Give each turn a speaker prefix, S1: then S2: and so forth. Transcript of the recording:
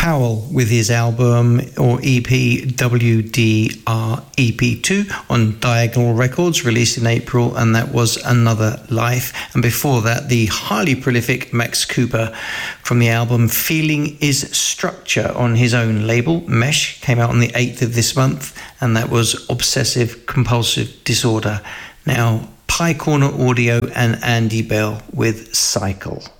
S1: Powell with his album or EP WDR EP2 on Diagonal Records, released in April, and that was Another Life. And before that, the highly prolific Max Cooper from the album Feeling Is Structure on his own label, Mesh, came out on the 8th of this month, and that was Obsessive Compulsive Disorder. Now, Pie Corner Audio and Andy Bell with Cycle.